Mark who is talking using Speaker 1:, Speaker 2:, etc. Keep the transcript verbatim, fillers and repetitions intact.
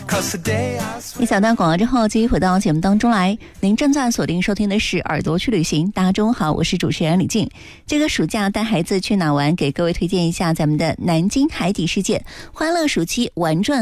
Speaker 1: 一小段广告之后，继续回到节目当中来。您正在锁定收听的是耳朵去旅行。大家中午好，我是主持人李静。这个暑假带孩子去哪玩？给各位推荐一下咱们的南京海底世界欢乐暑期玩转